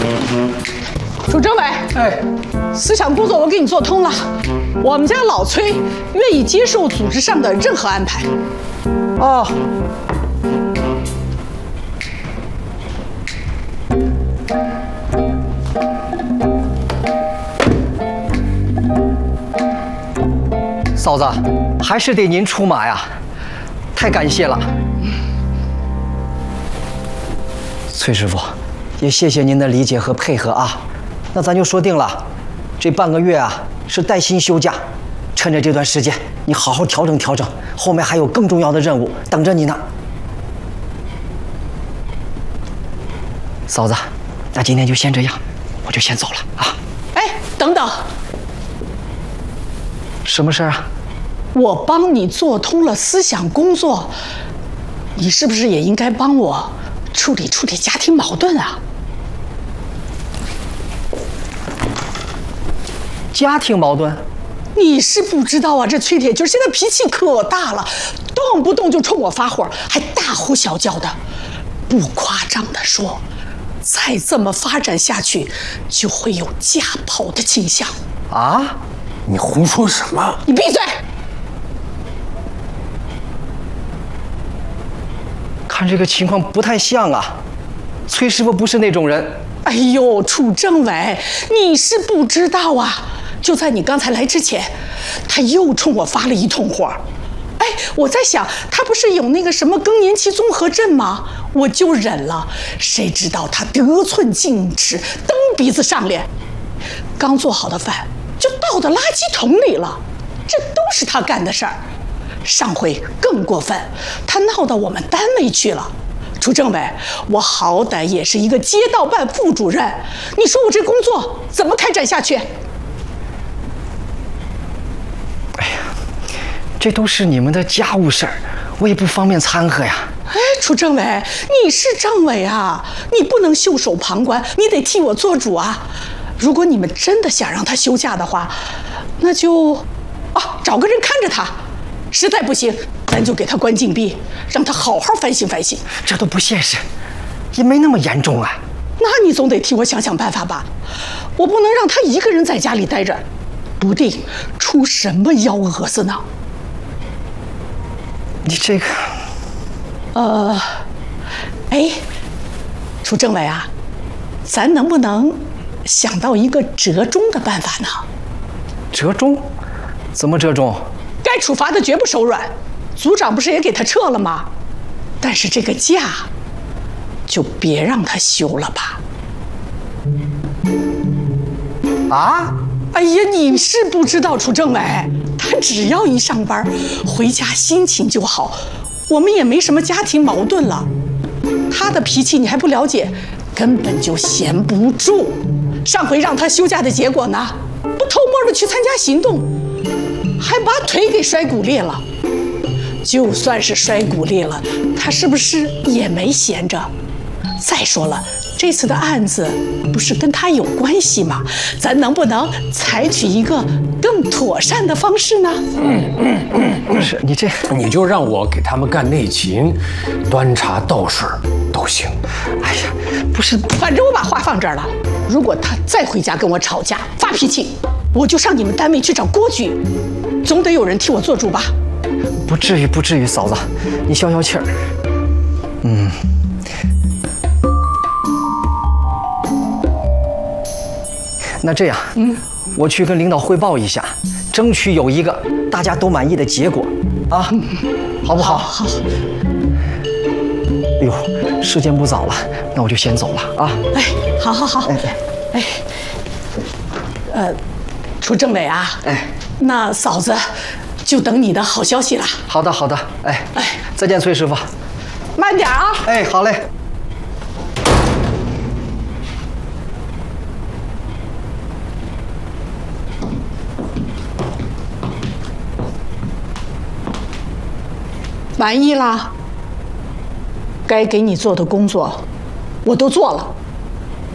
楚政委，思想工作我给你做通了，我们家老崔愿意接受组织上的任何安排。 哦。嫂子，还是得您出马呀，太感谢了。崔师傅，也谢谢您的理解和配合啊。那咱就说定了，这半个月啊是带薪休假，趁着这段时间，你好好调整调整，后面还有更重要的任务等着你呢。嫂子，那今天就先这样，我就先走了啊。 哎，等等， 什么事儿啊？ 我帮你做通了思想工作，你是不是也应该帮我处理处理家庭矛盾啊？ 家庭矛盾？ 你是不知道啊，这崔铁军现在脾气可大了，动不动就冲我发火，还大呼小叫的。不夸张的说，再这么发展下去，就会有家跑的倾向。 啊？ 你胡说什么？ 你闭嘴！ 看这个情况不太像啊，崔师傅不是那种人。 哎呦，楚政委，你是不知道啊！就在你刚才来之前，他又冲我发了一通火。哎，我在想，他不是有那个什么更年期综合症吗？我就忍了。谁知道他得寸进尺，蹬鼻子上脸，刚做好的饭就倒到垃圾桶里了。这都是他干的事儿。上回更过分，他闹到我们单位去了。楚政委，我好歹也是一个街道办副主任，你说我这工作怎么开展下去？ 哎呀，这都是你们的家务事儿，我也不方便掺和呀。 哎，楚政委，你是政委啊，你不能袖手旁观，你得替我做主啊。如果你们真的想让他休假的话，那就找个人看着他。实在不行，咱就给他关禁闭，让他好好反省反省。 这都不现实，也没那么严重啊。 那你总得替我想想办法吧，我不能让他一个人在家里待着，不定出什么幺蛾子呢。 你这个， 楚政委啊，咱能不能想到一个折中的办法呢？ 折中？怎么折中？ 该处罚的绝不手软，组长不是也给他撤了吗？但是这个假，就别让他休了吧。 啊？ 哎呀，你是不知道，楚政委，他只要一上班，回家心情就好，我们也没什么家庭矛盾了。他的脾气你还不了解，根本就闲不住。上回让他休假的结果呢，不偷摸的去参加行动，还把腿给摔骨裂了。就算是摔骨裂了，他是不是也没闲着？再说了，这次的案子不是跟他有关系吗？咱能不能采取一个更妥善的方式呢？ 不是你这， 你就让我给他们干内勤、端茶倒水都行。 哎呀，不是， 反正我把话放这儿了。如果他再回家跟我吵架、发脾气，我就上你们单位去找郭局，总得有人替我做主吧？ 不至于，不至于，嫂子，你消消气儿。那这样，我去跟领导汇报一下，争取有一个大家都满意的结果，啊，好不好？ 好。 哎呦，时间不早了，那我就先走了啊。 哎，好。楚政委啊，那嫂子就等你的好消息了。 好的，再见，崔师傅。 慢点啊。 好嘞。 满意啦？该给你做的工作，我都做了。